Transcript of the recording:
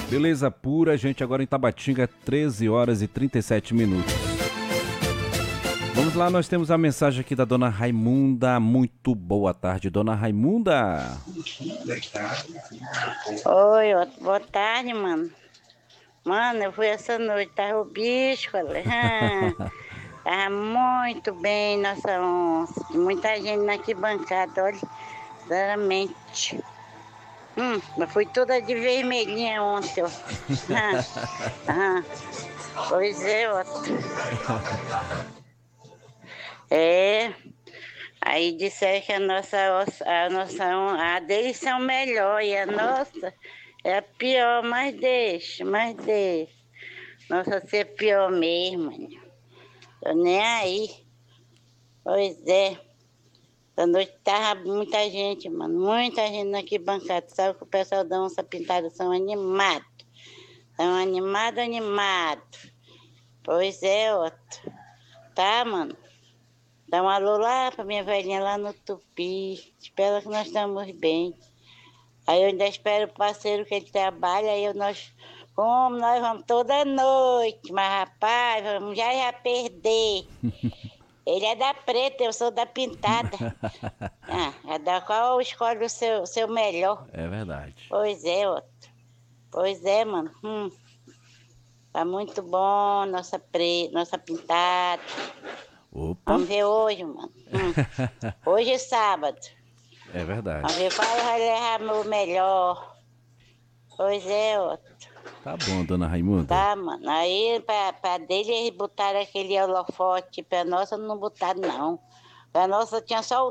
Beleza pura, gente, agora em Tabatinga, 13 horas e 37 minutos. Vamos lá, nós temos a mensagem aqui da dona Raimunda. Muito boa tarde, dona Raimunda. Oi, ó, boa tarde, mano. Mano, eu fui essa noite, tava o bicho, olha. Tava muito bem, nossa onça. Muita gente na arquibancada, olha, sinceramente. Eu fui toda de vermelhinha ontem, ó. Pois é, ó. É. Aí disseram que a deles são melhor e a nossa é a pior, mas deixa. Nossa, você é pior mesmo, mano. Tô nem aí. Pois é. Essa noite tava muita gente, mano. Muita gente na arquibancada. Sabe que o pessoal da Onça Pintada são animados. São animados. Pois é, Otto. Tá, mano? Dá um alô lá pra minha velhinha lá no Tupi. Espera que nós estamos bem. Aí eu ainda espero o parceiro que ele trabalha. Aí nós vamos toda noite. Mas, rapaz, vamos já perder. Ele é da preta, eu sou da pintada. É da qual escolhe o seu melhor. É verdade. Pois é, Otto. Pois é, mano. Tá muito bom nossa pintada. Opa. Vamos ver hoje, mano. Hoje é sábado. É verdade. Vamos ver qual vai levar o melhor. Pois é, Otto. Tá bom, dona Raimunda. Tá, mano. Aí, pra dele, eles botaram aquele holofote. Pra nossa, não botaram, não. Pra nossa, tinha só o